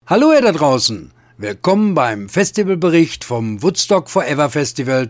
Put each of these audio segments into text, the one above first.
Hallo ihr da draußen, willkommen beim Festivalbericht vom Woodstock Forever Festival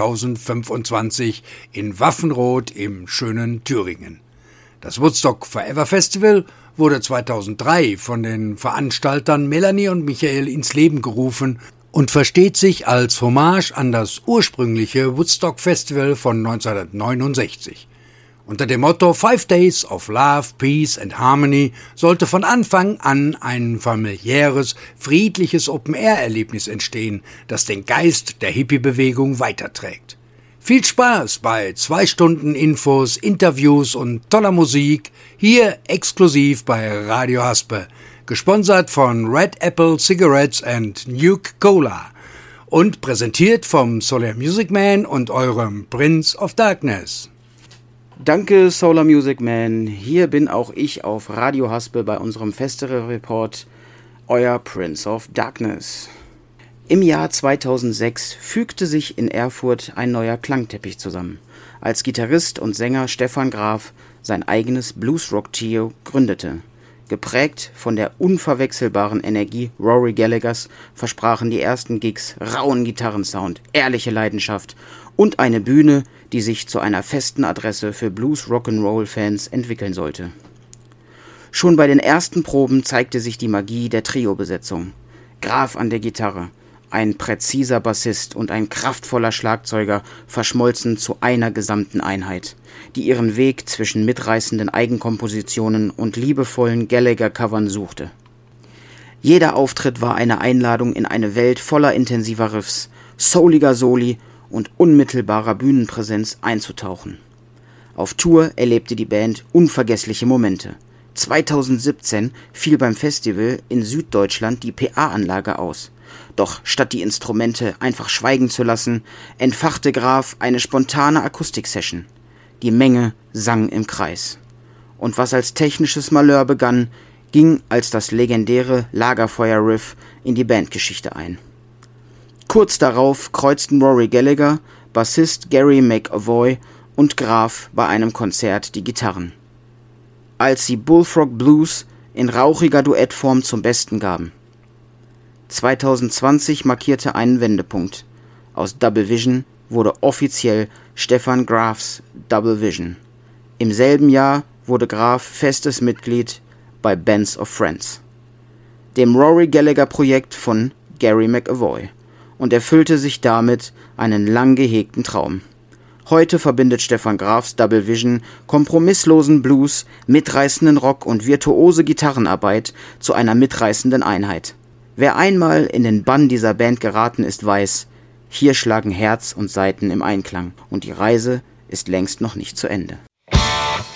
2025 in Waffenroth im schönen Thüringen. Das Woodstock Forever Festival wurde 2003 von den Veranstaltern Melanie und Michael ins Leben gerufen und versteht sich als Hommage an das ursprüngliche Woodstock Festival von 1969. Unter dem Motto 5 Days of Love, Peace and Harmony sollte von Anfang an ein familiäres, friedliches Open-Air-Erlebnis entstehen, das den Geist der Hippie-Bewegung weiterträgt. Viel Spaß bei 2 Stunden Infos, Interviews und toller Musik, hier exklusiv bei Radio Haspe, gesponsert von Red Apple Cigarettes and Nuke Cola und präsentiert vom Solar Music Man und eurem Prince of Darkness. Danke Solar Music Man, hier bin auch ich auf Radio Haspe bei unserem Festival Report, euer Prince of Darkness. Im Jahr 2006 fügte sich in Erfurt ein neuer Klangteppich zusammen, als Gitarrist und Sänger Stefan Graf sein eigenes Bluesrock-Trio gründete. Geprägt von der unverwechselbaren Energie Rory Gallaghers versprachen die ersten Gigs rauen Gitarrensound, ehrliche Leidenschaft und eine Bühne, die sich zu einer festen Adresse für Blues-Rock'n'Roll-Fans entwickeln sollte. Schon bei den ersten Proben zeigte sich die Magie der Trio-Besetzung. Graf an der Gitarre, ein präziser Bassist und ein kraftvoller Schlagzeuger verschmolzen zu einer gesamten Einheit, die ihren Weg zwischen mitreißenden Eigenkompositionen und liebevollen Gallagher-Covern suchte. Jeder Auftritt war eine Einladung in eine Welt voller intensiver Riffs, souliger Soli und unmittelbarer Bühnenpräsenz einzutauchen. Auf Tour erlebte die Band unvergessliche Momente. 2017 fiel beim Festival in Süddeutschland die PA-Anlage aus. Doch statt die Instrumente einfach schweigen zu lassen, entfachte Graf eine spontane Akustik-Session. Die Menge sang im Kreis. Und was als technisches Malheur begann, ging als das legendäre Lagerfeuer-Riff in die Bandgeschichte ein. Kurz darauf kreuzten Rory Gallagher, Bassist Gary McAvoy und Graf bei einem Konzert die Gitarren, als sie Bullfrog Blues in rauchiger Duettform zum Besten gaben. 2020 markierte einen Wendepunkt. Aus Double Vision wurde offiziell Stefan Grafs Double Vision. Im selben Jahr wurde Graf festes Mitglied bei Bands of Friends, dem Rory Gallagher Projekt von Gary McAvoy, und erfüllte sich damit einen lang gehegten Traum. Heute verbindet Stefan Grafs Double Vision kompromisslosen Blues, mitreißenden Rock und virtuose Gitarrenarbeit zu einer mitreißenden Einheit. Wer einmal in den Bann dieser Band geraten ist, weiß, hier schlagen Herz und Saiten im Einklang und die Reise ist längst noch nicht zu Ende.